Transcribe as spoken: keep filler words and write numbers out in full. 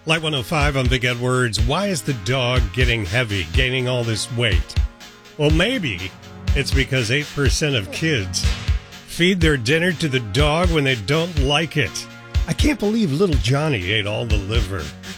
Light one oh five on Big Edwards. Why is the dog getting heavy, gaining all this weight? Well, maybe it's because eight percent of kids feed their dinner to the dog when they don't like it. I can't believe little Johnny ate all the liver.